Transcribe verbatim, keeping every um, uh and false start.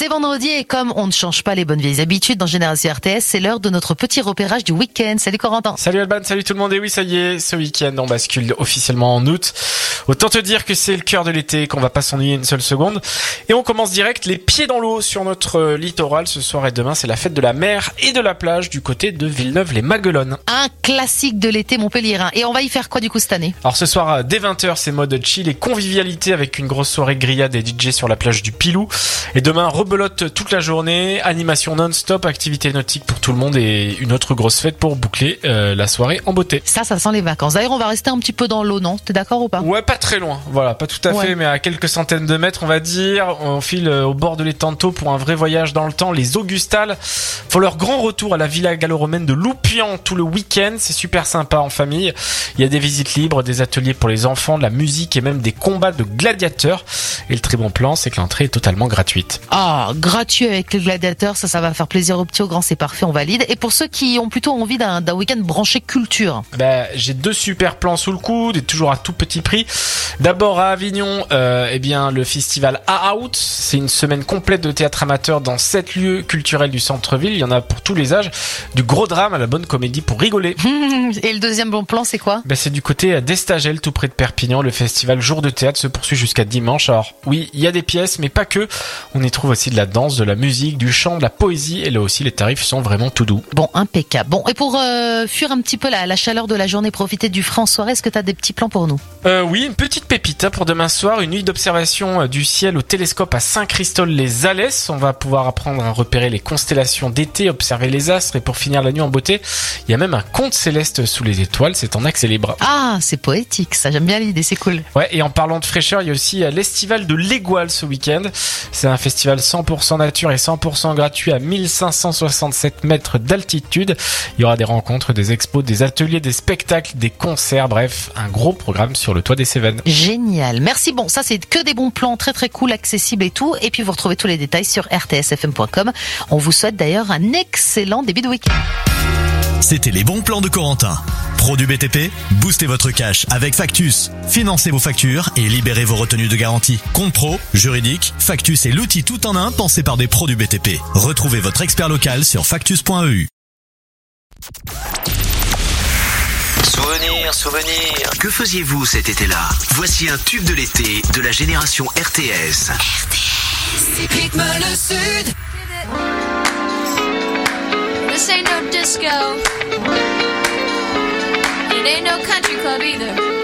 C'est vendredi et comme on ne change pas les bonnes vieilles habitudes dans Génération R T S, c'est l'heure de notre petit repérage du week-end. Salut Corentin. Salut Alban, salut tout le monde. Et oui, ça y est, ce week-end, on bascule officiellement en août. Autant te dire que c'est le cœur de l'été, qu'on va pas s'ennuyer une seule seconde. Et on commence direct, les pieds dans l'eau sur notre littoral. Ce soir et demain, c'est la fête de la mer et de la plage du côté de Villeneuve-les-Maguelones. Un classique de l'été montpelliérain. Et on va y faire quoi du coup cette année? Alors ce soir, dès vingt heures, c'est mode chill et convivialité avec une grosse soirée grillade et D J sur la plage du Pilou. Et demain, rebelote toute la journée, animation non-stop, activité nautique pour tout le monde et une autre grosse fête pour boucler euh, la soirée en beauté. Ça, ça sent les vacances. D'ailleurs, on va rester un petit peu dans l'eau, non? T'es d'accord ou pas? Ouais, pas très loin. Voilà, pas tout à ouais. fait, mais à quelques centaines de mètres, on va dire. On file au bord de l'étang de Thau pour un vrai voyage dans le temps. Les Augustales font leur grand retour à la villa gallo-romaine de Loupian tout le week-end. C'est super sympa en famille. Il y a des visites libres, des ateliers pour les enfants, de la musique et même des combats de gladiateurs. Et le très bon plan, c'est que l'entrée est totalement gratuite. Ah, gratuit avec les gladiateurs, ça, ça va faire plaisir aux petits, aux grands, c'est parfait, on valide. Et pour ceux qui ont plutôt envie d'un, d'un week-end branché culture? Ben, j'ai deux super plans sous le coude et toujours à tout petit prix. D'abord à Avignon, euh, eh bien, le festival A Out. C'est une semaine complète de théâtre amateur dans sept lieux culturels du centre-ville. Il y en a pour tous les âges. Du gros drame à la bonne comédie pour rigoler. Et le deuxième bon plan, c'est quoi? Ben, c'est du côté d'Estagel, tout près de Perpignan. Le festival Jour de théâtre se poursuit jusqu'à dimanche. Alors, oui, il y a des pièces, mais pas que. On y trouve aussi de la danse, de la musique, du chant, de la poésie. Et là aussi, les tarifs sont vraiment tout doux. Bon, impeccable. Bon, et pour euh, fuir un petit peu la, la chaleur de la journée, profiter du frais en soirée, est-ce que tu as des petits plans pour nous? euh, Oui, une petite pépite hein, pour demain soir. Une nuit d'observation du ciel au télescope à Saint-Christol-les-Alès. On va pouvoir apprendre à repérer les constellations d'été, observer les astres. Et pour finir la nuit en beauté, il y a même un conte céleste sous les étoiles. C'est en accès libre. Ah, c'est poétique. Ça, j'aime bien l'idée. C'est cool. Ouais, et en parlant de fraîcheur, il y a aussi l'Estival de l'Égoile ce week-end. C'est un festival cent pour cent nature et cent pour cent gratuit à mille cinq cent soixante-sept mètres d'altitude. Il y aura des rencontres, des expos, des ateliers, des spectacles, des concerts, bref, un gros programme sur le toit des Cévennes. Génial. Merci. Bon, ça c'est que des bons plans très très cool, accessibles et tout. Et puis vous retrouvez tous les détails sur r t s f m point com. On vous souhaite d'ailleurs un excellent début de week-end. C'était les bons plans de Corentin. Pro du B T P, boostez votre cash avec Factus. Financez vos factures et libérez vos retenues de garantie. Compte pro, juridique, Factus est l'outil tout en un pensé par des pros du B T P. Retrouvez votre expert local sur factus point e u. Souvenirs, souvenirs. Que faisiez-vous cet été-là? Voici un tube de l'été de la génération R T S. R T S. Rythme le Sud. This ain't no disco. It ain't no country club either.